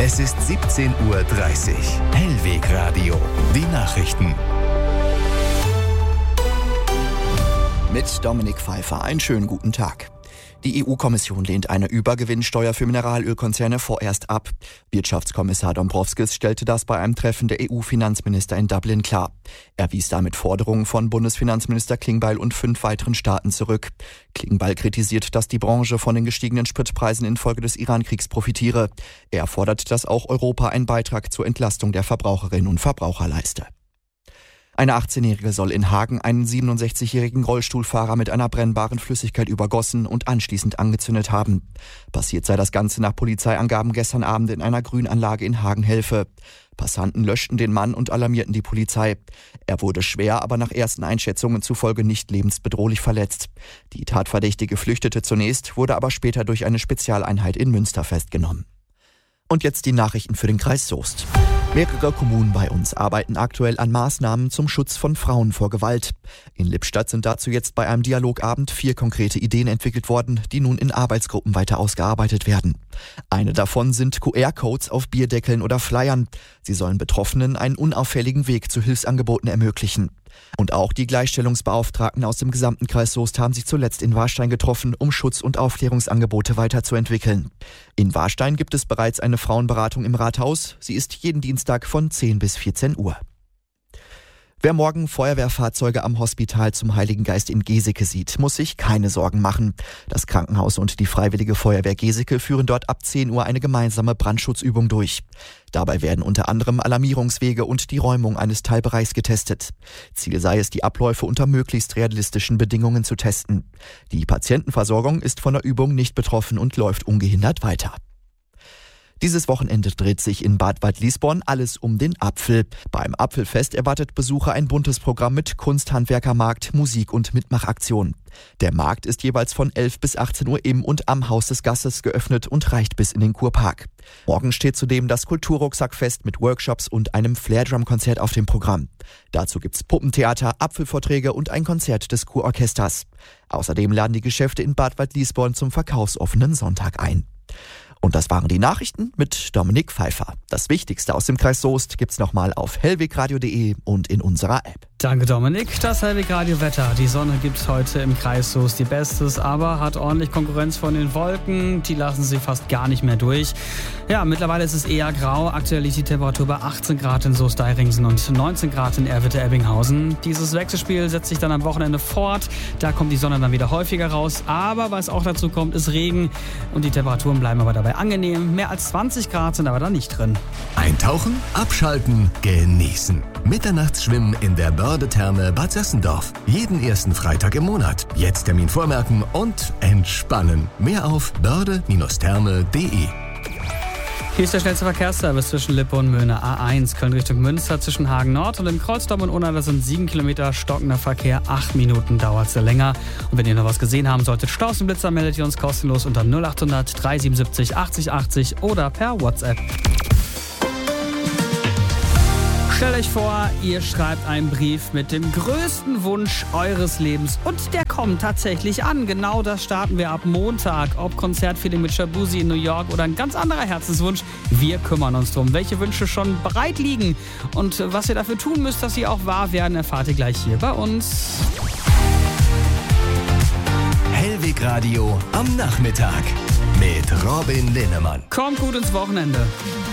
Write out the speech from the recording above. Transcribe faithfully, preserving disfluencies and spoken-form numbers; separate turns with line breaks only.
Es ist siebzehn Uhr dreißig. Hellweg Radio. Die Nachrichten.
Mit Dominik Pfeiffer. Einen schönen guten Tag. Die E U-Kommission lehnt eine Übergewinnsteuer für Mineralölkonzerne vorerst ab. Wirtschaftskommissar Dombrovskis stellte das bei einem Treffen der E U-Finanzminister in Dublin klar. Er wies damit Forderungen von Bundesfinanzminister Klingbeil und fünf weiteren Staaten zurück. Klingbeil kritisiert, dass die Branche von den gestiegenen Spritpreisen infolge des Iran-Kriegs profitiere. Er fordert, dass auch Europa einen Beitrag zur Entlastung der Verbraucherinnen und Verbraucher leiste. Eine achtzehnjährige soll in Hagen einen siebenundsechzigjährigen Rollstuhlfahrer mit einer brennbaren Flüssigkeit übergossen und anschließend angezündet haben. Passiert sei das Ganze nach Polizeiangaben gestern Abend in einer Grünanlage in Hagen-Helfe. Passanten löschten den Mann und alarmierten die Polizei. Er wurde schwer, aber nach ersten Einschätzungen zufolge nicht lebensbedrohlich verletzt. Die Tatverdächtige flüchtete zunächst, wurde aber später durch eine Spezialeinheit in Münster festgenommen. Und jetzt die Nachrichten für den Kreis Soest. Mehrere Kommunen bei uns arbeiten aktuell an Maßnahmen zum Schutz von Frauen vor Gewalt. In Lippstadt sind dazu jetzt bei einem Dialogabend vier konkrete Ideen entwickelt worden, die nun in Arbeitsgruppen weiter ausgearbeitet werden. Eine davon sind Q R-Codes auf Bierdeckeln oder Flyern. Sie sollen Betroffenen einen unauffälligen Weg zu Hilfsangeboten ermöglichen. Und auch die Gleichstellungsbeauftragten aus dem gesamten Kreis Soest haben sich zuletzt in Warstein getroffen, um Schutz- und Aufklärungsangebote weiterzuentwickeln. In Warstein gibt es bereits eine Frauenberatung im Rathaus. Sie ist jeden Dienstag von zehn bis vierzehn Uhr. Wer morgen Feuerwehrfahrzeuge am Hospital zum Heiligen Geist in Geseke sieht, muss sich keine Sorgen machen. Das Krankenhaus und die Freiwillige Feuerwehr Geseke führen dort ab zehn Uhr eine gemeinsame Brandschutzübung durch. Dabei werden unter anderem Alarmierungswege und die Räumung eines Teilbereichs getestet. Ziel sei es, die Abläufe unter möglichst realistischen Bedingungen zu testen. Die Patientenversorgung ist von der Übung nicht betroffen und läuft ungehindert weiter. Dieses Wochenende dreht sich in Bad Waldlisborn alles um den Apfel. Beim Apfelfest erwartet Besucher ein buntes Programm mit Kunst, Handwerkermarkt, Musik und Mitmachaktion. Der Markt ist jeweils von elf bis achtzehn Uhr im und am Haus des Gastes geöffnet und reicht bis in den Kurpark. Morgen steht zudem das Kulturrucksackfest mit Workshops und einem Flair-Drum-Konzert auf dem Programm. Dazu gibt's Puppentheater, Apfelvorträge und ein Konzert des Kurorchesters. Außerdem laden die Geschäfte in Bad Waldlisborn zum verkaufsoffenen Sonntag ein. Und das waren die Nachrichten mit Dominik Pfeiffer. Das Wichtigste aus dem Kreis Soest gibt's nochmal auf hellwegradio punkt de und in unserer App.
Danke Dominik. Das Hellwegradio-Wetter. Die Sonne gibt's heute im Kreis Soest die Bestes, aber hat ordentlich Konkurrenz von den Wolken. Die lassen sie fast gar nicht mehr durch. Ja, mittlerweile ist es eher grau. Aktuell liegt die Temperatur bei achtzehn Grad in Soest-Deiringsen und neunzehn Grad in Erwitte-Ebbinghausen. Dieses Wechselspiel setzt sich dann am Wochenende fort. Da kommt die Sonne dann wieder häufiger raus. Aber was auch dazu kommt, ist Regen. Und die Temperaturen bleiben aber dabei angenehm. Mehr als zwanzig Grad sind aber da nicht drin.
Eintauchen, abschalten, genießen. Mitternachtsschwimmen in der Börde-Therme Bad Sessendorf. Jeden ersten Freitag im Monat. Jetzt Termin vormerken und entspannen. Mehr auf börde Therme punkt de.
Hier ist der schnellste Verkehrsservice zwischen Lippe und Möhne. A eins, Köln Richtung Münster zwischen Hagen Nord und in Kreuzdorf und Unna, das sind sieben Kilometer stockender Verkehr. Acht Minuten dauert es länger. Und wenn ihr noch was gesehen haben solltet, Staus und Blitzer, meldet ihr uns kostenlos unter null acht hundert dreihundertsiebenundsiebzig achtzig achtzig oder per WhatsApp. Stellt euch vor, ihr schreibt einen Brief mit dem größten Wunsch eures Lebens und der kommt tatsächlich an. Genau das starten wir ab Montag. Ob Konzertfeeling mit Shabuzi in New York oder ein ganz anderer Herzenswunsch, wir kümmern uns drum. Welche Wünsche schon bereit liegen und was ihr dafür tun müsst, dass sie auch wahr werden, erfahrt ihr gleich hier bei uns.
Hellwegradio am Nachmittag mit Robin Linnemann.
Kommt gut ins Wochenende.